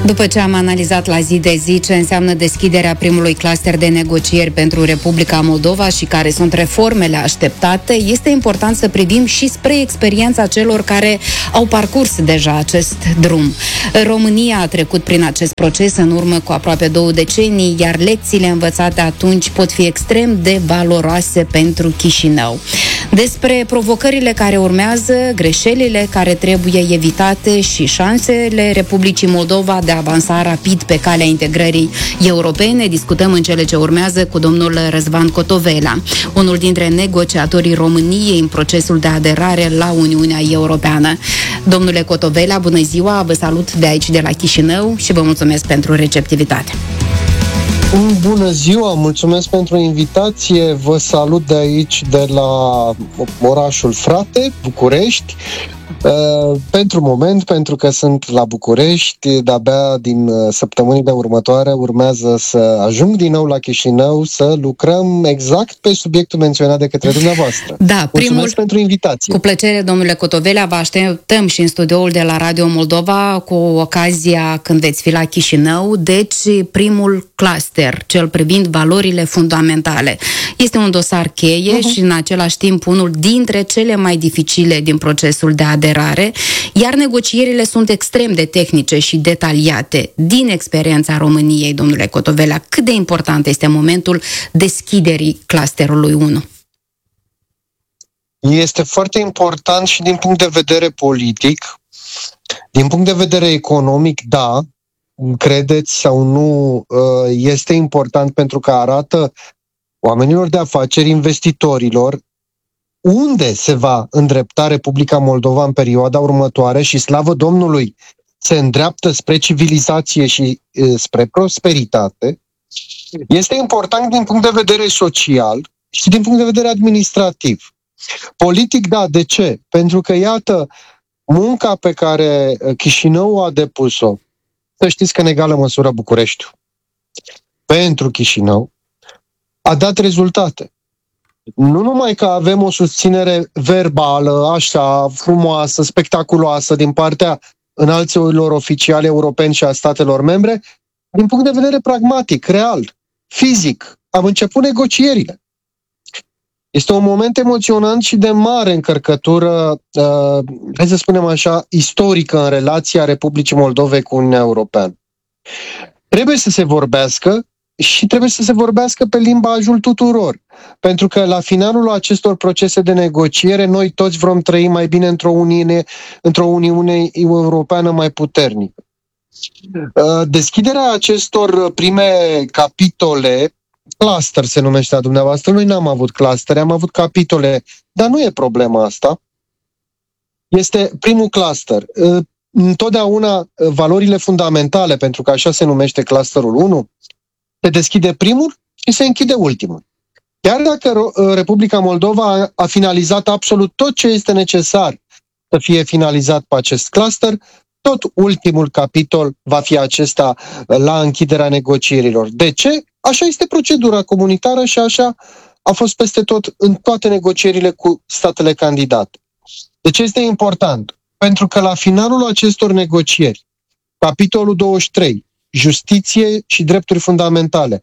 După ce am analizat la zi de zi ce înseamnă deschiderea primului cluster de negocieri pentru Republica Moldova și care sunt reformele așteptate, este important să privim și spre experiența celor care au parcurs deja acest drum. România a trecut prin acest proces în urmă cu aproape 2 decenii, iar lecțiile învățate atunci pot fi extrem de valoroase pentru Chișinău. Despre provocările care urmează, greșelile care trebuie evitate și șansele Republicii Moldova de a avansa rapid pe calea integrării europene, discutăm în cele ce urmează cu domnul Răzvan Cotovela, unul dintre negociatorii României în procesul de aderare la Uniunea Europeană. Domnule Cotovela, bună ziua, vă salut de aici, de la Chișinău, și vă mulțumesc pentru receptivitate. Bună ziua, mulțumesc pentru invitație, vă salut de aici, de la orașul frate, București. Pentru moment, pentru că sunt la București, de-abia din săptămânile următoare urmează să ajung din nou la Chișinău să lucrăm exact pe subiectul menționat de către dumneavoastră. Da, mulțumesc pentru invitație. Cu plăcere, domnule Cotovela, vă așteptăm și în studioul de la Radio Moldova cu ocazia când veți fi la Chișinău. Deci, primul cluster, cel privind valorile fundamentale, este un dosar cheie și în același timp unul dintre cele mai dificile din procesul de aderare, iar negocierile sunt extrem de tehnice și detaliate. Din experiența României, domnule Cotovela, cât de important este momentul deschiderii clusterului 1? Este foarte important și din punct de vedere politic. Din punct de vedere economic, da, credeți sau nu, este important pentru că arată oamenilor de afaceri, investitorilor, unde se va îndrepta Republica Moldova în perioada următoare și, slavă Domnului, se îndreaptă spre civilizație și spre prosperitate. Este important din punct de vedere social și din punct de vedere administrativ. Politic, da, de ce? Pentru că, iată, munca pe care Chișinău a depus-o, să știți că în egală măsură Bucureștiul, pentru Chișinău, a dat rezultate. Nu numai că avem o susținere verbală, așa, frumoasă, spectaculoasă din partea înalților oficiali europeni și a statelor membre, din punct de vedere pragmatic, real, fizic, am început negocierile. Este un moment emoționant și de mare încărcătură, hai să spunem așa, istorică în relația Republicii Moldovei cu Uniunea Europeană. Trebuie să se vorbească și trebuie să se vorbească pe limbajul tuturor. Pentru că la finalul acestor procese de negociere, noi toți vom trăi mai bine într-o Uniune Europeană mai puternică. Deschiderea acestor prime capitole, cluster se numește a dumneavoastră, noi n-am avut clustere, am avut capitole, dar nu e problema asta. Este primul cluster. Întotdeauna valorile fundamentale, pentru că așa se numește clusterul 1, se deschide primul și se închide ultimul. Chiar dacă Republica Moldova a finalizat absolut tot ce este necesar să fie finalizat pe acest cluster, tot ultimul capitol va fi acesta la închiderea negocierilor. De ce? Așa este procedura comunitară și așa a fost peste tot în toate negocierile cu statele candidate. De ce este important? Pentru că la finalul acestor negocieri, capitolul 23, justiție și drepturi fundamentale,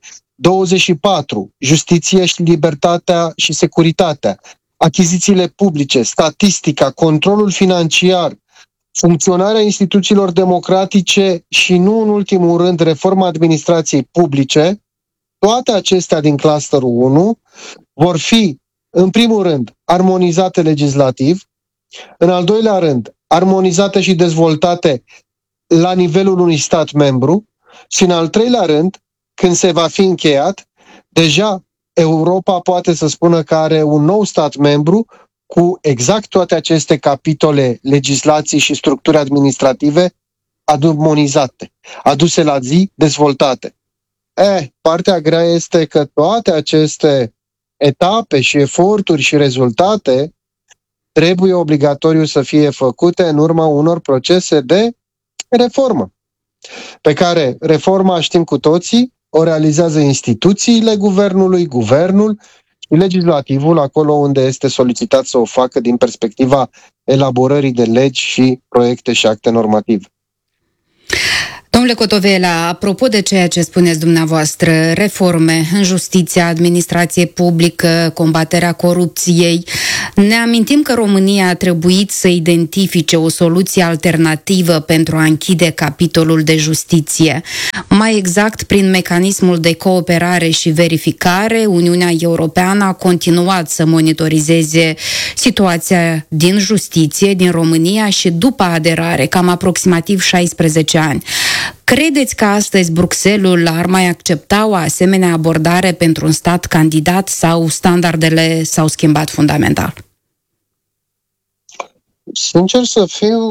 24, justiție și libertatea și securitatea, achizițiile publice, statistica, controlul financiar, funcționarea instituțiilor democratice și, nu în ultimul rând, reforma administrației publice, toate acestea din clusterul 1 vor fi, în primul rând, armonizate legislativ, în al doilea rând, armonizate și dezvoltate la nivelul unui stat membru și, în al treilea rând, când se va fi încheiat, deja Europa poate să spună că are un nou stat membru cu exact toate aceste capitole, legislații și structuri administrative armonizate, aduse la zi, dezvoltate. Partea grea este că toate aceste etape și eforturi și rezultate trebuie obligatoriu să fie făcute în urma unor procese de reformă, pe care reforma, știm cu toții, o realizează instituțiile guvernului, guvernul și legislativul, acolo unde este solicitat să o facă din perspectiva elaborării de legi și proiecte și acte normative. Domnule Cotovela, apropo de ceea ce spuneți dumneavoastră, reforme în justiție, administrație publică, combaterea corupției, ne amintim că România a trebuit să identifice o soluție alternativă pentru a închide capitolul de justiție. Mai exact, prin mecanismul de cooperare și verificare, Uniunea Europeană a continuat să monitorizeze situația din justiție, din România și după aderare, cam aproximativ 16 ani. Credeți că astăzi Bruxelles ar mai accepta o asemenea abordare pentru un stat candidat sau standardele s-au schimbat fundamental? Sincer să fiu,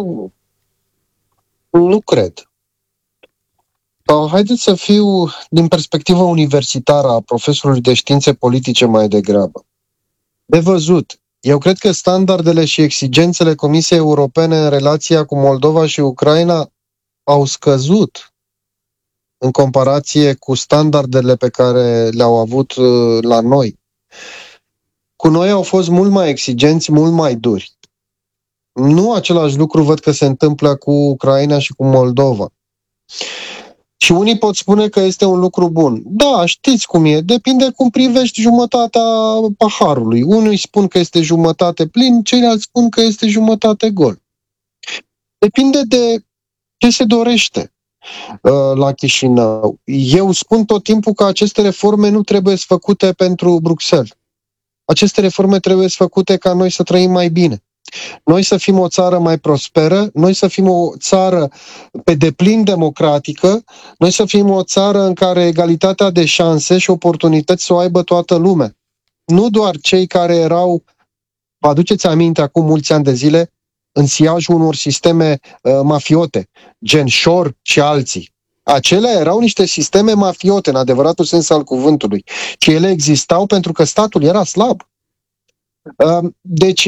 nu cred. Haideți să fiu din perspectiva universitară a profesorului de științe politice mai degrabă. De văzut. Eu cred că standardele și exigențele Comisiei Europene în relația cu Moldova și Ucraina au scăzut în comparație cu standardele pe care le-au avut la noi. Cu noi au fost mult mai exigenți, mult mai duri. Nu același lucru văd că se întâmplă cu Ucraina și cu Moldova. Și unii pot spune că este un lucru bun. Da, știți cum e, depinde cum privești jumătatea paharului. Unii spun că este jumătate plin, ceilalți spun că este jumătate gol. Depinde de ce se dorește la Chișinău. Eu spun tot timpul că aceste reforme nu trebuie făcute pentru Bruxelles. Aceste reforme trebuie făcute ca noi să trăim mai bine. Noi să fim o țară mai prosperă, noi să fim o țară pe deplin democratică, noi să fim o țară în care egalitatea de șanse și oportunități să o aibă toată lumea. Nu doar cei care erau, vă aduceți aminte, acum mulți ani de zile, în siajul unor sisteme mafiote, gen Șor și alții. Acelea erau niște sisteme mafiote, în adevăratul sens al cuvântului. Și ele existau pentru că statul era slab. Deci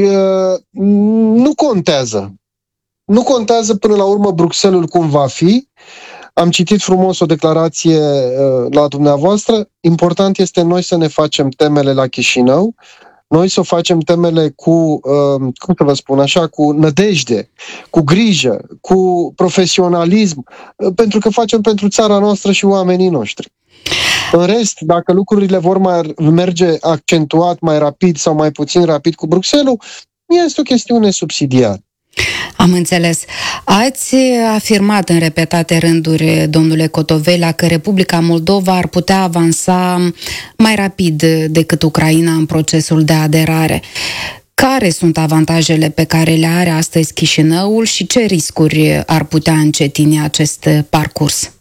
nu contează. Nu contează până la urmă Bruxelles cum va fi. Am citit frumos o declarație la dumneavoastră. Important este noi să ne facem temele la Chișinău, noi să facem temele cu, cum să vă spun așa, cu nădejde, cu grijă, cu profesionalism, pentru că facem pentru țara noastră și oamenii noștri. În rest, dacă lucrurile vor mai merge accentuat, mai rapid sau mai puțin rapid cu Bruxelles, este o chestiune subsidiară. Am înțeles. Ați afirmat în repetate rânduri, domnule Cotovela, că Republica Moldova ar putea avansa mai rapid decât Ucraina în procesul de aderare. Care sunt avantajele pe care le are astăzi Chișinăul și ce riscuri ar putea încetini acest parcurs?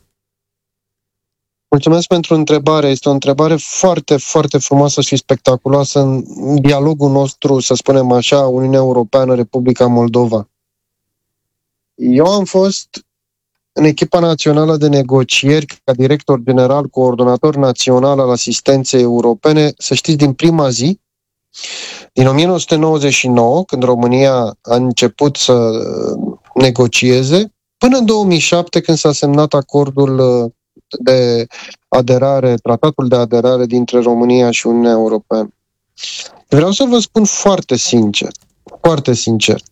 Mulțumesc pentru întrebare. Este o întrebare foarte, foarte frumoasă și spectaculoasă în dialogul nostru, să spunem așa, Uniunea Europeană, Republica Moldova. Eu am fost în echipa națională de negocieri ca director general, coordonator național al asistenței europene, să știți, din prima zi, din 1999, când România a început să negocieze, până în 2007, când s-a semnat acordul de aderare, tratatul de aderare dintre România și Uniunea Europeană. Vreau să vă spun foarte sincer,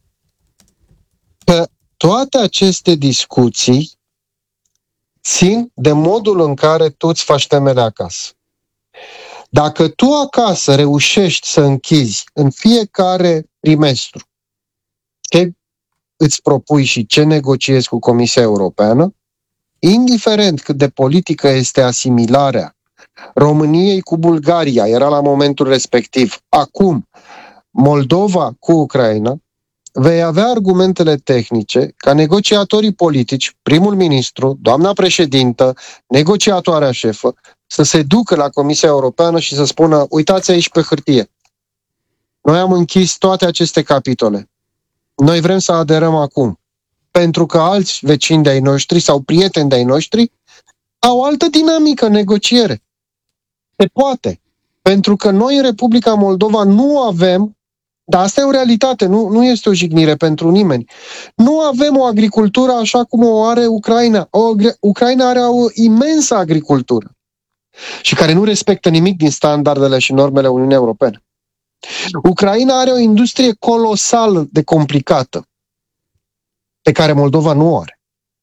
că toate aceste discuții țin de modul în care tu îți faci temele acasă. Dacă tu acasă reușești să închizi în fiecare trimestru ce îți propui și ce negociezi cu Comisia Europeană, indiferent cât de politică este asimilarea României cu Bulgaria, era la momentul respectiv, acum Moldova cu Ucraina, vei avea argumentele tehnice ca negociatorii politici, primul ministru, doamna președintă, negociatoarea șefă, să se ducă la Comisia Europeană și să spună: uitați aici pe hârtie, noi am închis toate aceste capitole, noi vrem să aderăm acum, pentru că alți vecini de-ai noștri sau prieteni de-ai noștri au altă dinamică, negociere. Se poate. Pentru că noi în Republica Moldova nu avem, dar asta e o realitate, nu este o jignire pentru nimeni, nu avem o agricultură așa cum o are Ucraina. Ucraina are o imensă agricultură și care nu respectă nimic din standardele și normele Uniunii Europene. Ucraina are o industrie colosal de complicată, pe care Moldova nu o are.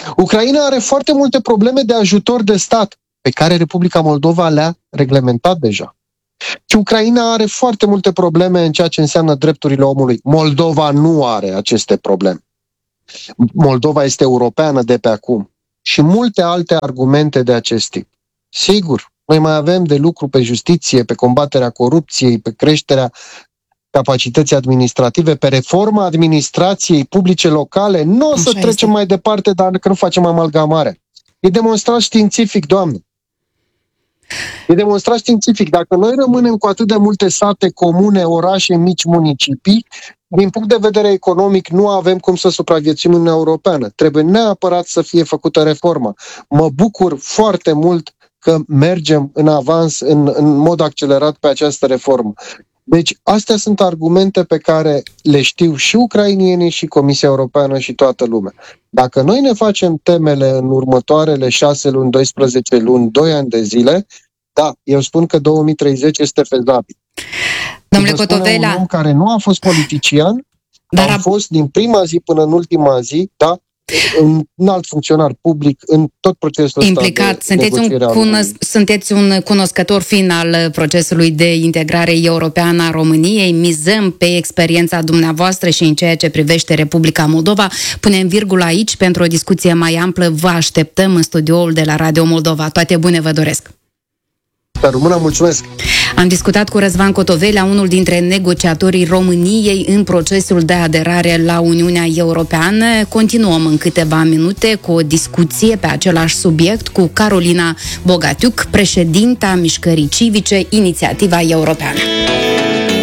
Ucraina are foarte multe probleme de ajutor de stat, pe care Republica Moldova le-a reglementat deja. Și Ucraina are foarte multe probleme în ceea ce înseamnă drepturile omului. Moldova nu are aceste probleme. Moldova este europeană de pe acum. Și multe alte argumente de acest tip. Sigur, noi mai avem de lucru pe justiție, pe combaterea corupției, pe creșterea capacității administrative, pe reforma administrației publice locale. Nu o să trecem mai departe dacă nu facem amalgamare. E demonstrat științific, doamne. E demonstrat științific. Dacă noi rămânem cu atât de multe sate, comune, orașe, mici, municipii, din punct de vedere economic nu avem cum să supraviețuim în Uniunea Europeană. Trebuie neapărat să fie făcută reforma. Mă bucur foarte mult că mergem în avans, în mod accelerat pe această reformă. Deci, astea sunt argumente pe care le știu și ucrainienii, și Comisia Europeană și toată lumea. Dacă noi ne facem temele în următoarele 6 luni, 12 luni, 2 ani de zile, da, eu spun că 2030 este fezabil. Domnule Cotovela, un om care nu a fost politician, dar a fost din prima zi până în ultima zi, da, un alt funcționar public în tot procesul implicat. Sunteți un cunoscător fin al procesului de integrare europeană a României. Mizăm pe experiența dumneavoastră și în ceea ce privește Republica Moldova. Punem virgulă aici pentru o discuție mai amplă. Vă așteptăm în studioul de la Radio Moldova. Toate bune vă doresc! Româna, mulțumesc! Am discutat cu Răzvan Cotovela, unul dintre negociatorii României în procesul de aderare la Uniunea Europeană. Continuăm în câteva minute cu o discuție pe același subiect cu Carolina Bogatiuc, președinta Mișcării Civice Inițiativa Europeană.